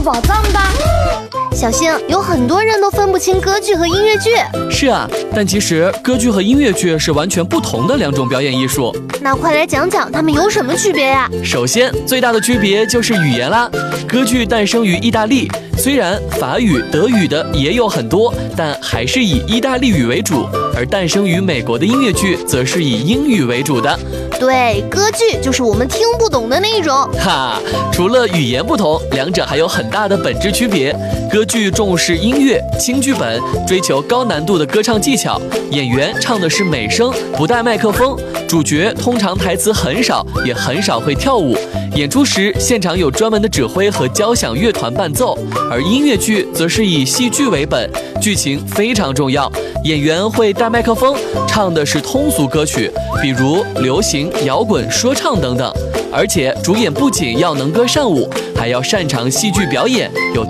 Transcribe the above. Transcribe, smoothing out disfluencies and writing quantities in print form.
宝藏吧？小星，有很多人都分不清歌剧和音乐剧。 是啊，但其实歌剧和音乐剧是完全不同的两种表演艺术。 那快来讲讲它们有什么区别呀？ 首先，最大的区别就是语言啦。歌剧诞生于意大利，虽然法语、德语的也有很多，但还是以意大利语为主。而诞生于美国的音乐剧，则是以英语为主的。 对，歌剧就是我们听不懂的那种。 哈，除了语言不同，两者还有很大的本质区别。歌剧重视音乐、轻剧本，追求高难度的歌唱技巧，演员唱的是美声，不带麦克风，主角通常台词很少，也很少会跳舞。演出时，现场有专门的指挥和交响乐团伴奏。而音乐剧则是以戏剧为本，剧情非常重要，演员会带麦克风，唱的是通俗歌曲，比如流行、摇滚、说唱等等。而且主演不仅要能歌善舞，还要擅长戏剧表演，有